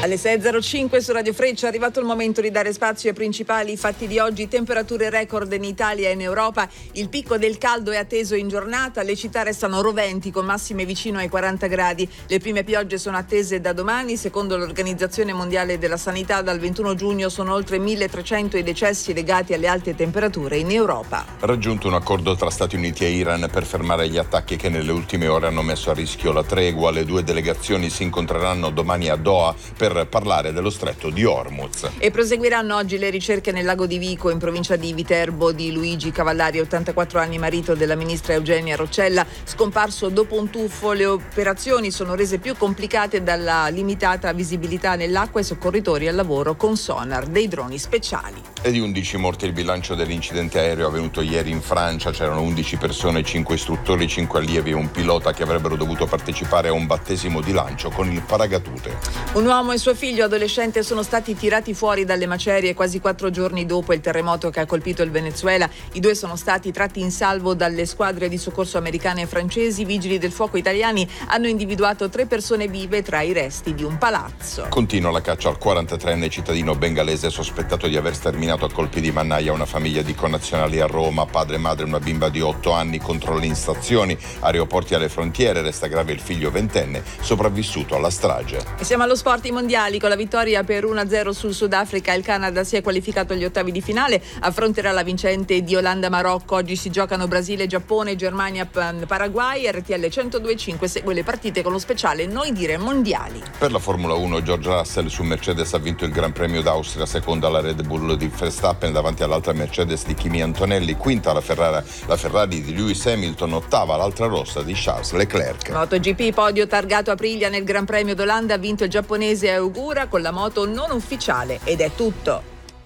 Alle 6.05 su Radio Freccia è arrivato il momento di dare spazio ai principali fatti di oggi. Temperature record in Italia e in Europa. Il picco del caldo è atteso in giornata. Le città restano roventi con massime vicino ai 40 gradi. Le prime piogge sono attese da domani. Secondo l'Organizzazione Mondiale della Sanità, dal 21 giugno sono oltre 1.300 i decessi legati alle alte temperature in Europa. Raggiunto un accordo tra Stati Uniti e Iran per fermare gli attacchi che nelle ultime ore hanno messo a rischio la tregua. Le due delegazioni si incontreranno domani a Doha per parlare dello stretto di Hormuz. E proseguiranno oggi le ricerche nel lago di Vico, in provincia di Viterbo, di Luigi Cavallari, 84 anni, marito della ministra Eugenia Roccella, scomparso dopo un tuffo. Le operazioni sono rese più complicate dalla limitata visibilità nell'acqua e soccorritori al lavoro con sonar dei droni speciali. E di 11 morti il bilancio dell'incidente aereo avvenuto ieri in Francia. C'erano 11 persone, 5 istruttori, 5 allievi e un pilota che avrebbero dovuto partecipare a un battesimo di lancio con il paracadute. Un uomo e suo figlio adolescente sono stati tirati fuori dalle macerie quasi 4 giorni dopo il terremoto che ha colpito il Venezuela. I due sono stati tratti in salvo dalle squadre di soccorso americane e francesi. Vigili del fuoco italiani hanno individuato 3 persone vive tra i resti di un palazzo. Continua la caccia al 43enne cittadino bengalese sospettato di aver sterminato a colpi di mannaia una famiglia di connazionali a Roma, padre e madre e una bimba di 8 anni. Controlli in stazioni, aeroporti alle frontiere. Resta grave il figlio ventenne sopravvissuto alla strage. E siamo allo sport. I mondiali, con la vittoria per 1-0 sul Sudafrica, il Canada si è qualificato agli ottavi di finale, affronterà la vincente di Olanda-Marocco. Oggi si giocano Brasile, Giappone, Germania, Paraguay. RTL 102.5 segue le partite con lo speciale Noi Dire Mondiali. Per la Formula 1 George Russell su Mercedes ha vinto il Gran Premio d'Austria, seconda la Red Bull di Verstappen davanti all'altra Mercedes di Kimi Antonelli, quinta la Ferrari di Lewis Hamilton, ottava l'altra rossa di Charles Leclerc. MotoGP, podio targato Aprilia nel Gran Premio d'Olanda, ha vinto il giapponese Augura con la moto non ufficiale. Ed è tutto.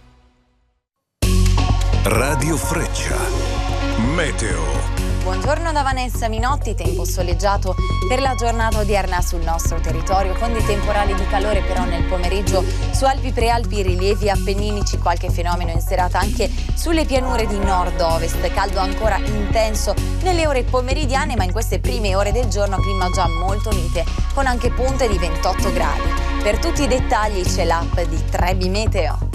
Radio Freccia, meteo. Buongiorno da Vanessa Minotti, tempo soleggiato per la giornata odierna sul nostro territorio, con dei temporali di calore però nel pomeriggio su Alpi Prealpi, rilievi appenninici, qualche fenomeno in serata anche sulle pianure di nord-ovest. Caldo ancora intenso nelle ore pomeridiane, ma in queste prime ore del giorno clima già molto mite, con anche punte di 28 gradi. Per tutti i dettagli c'è l'app di Trebi Meteo.